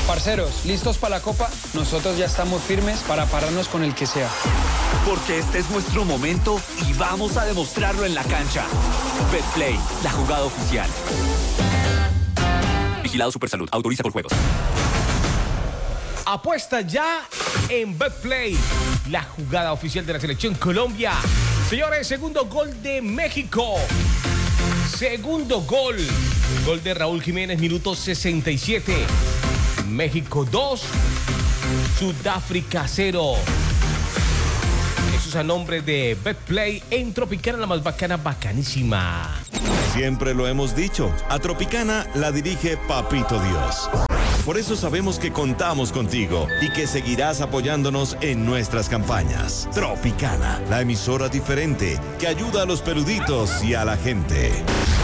Parceros, ¿listos para la Copa? Nosotros ya estamos firmes para pararnos con el que sea. Porque este es nuestro momento y vamos a demostrarlo en la cancha. Betplay, la jugada oficial. Vigilado Supersalud, autoriza con juegos. Apuesta ya en Betplay, la jugada oficial de la selección Colombia. Señores, segundo gol de México. Segundo gol. Gol de Raúl Jiménez, minuto 67. México 2, Sudáfrica 0. Eso es a nombre de Betplay en Tropicana, la más bacana, bacanísima. Siempre lo hemos dicho, a Tropicana la dirige Papito Dios. Por eso sabemos que contamos contigo y que seguirás apoyándonos en nuestras campañas. Tropicana, la emisora diferente que ayuda a los peluditos y a la gente.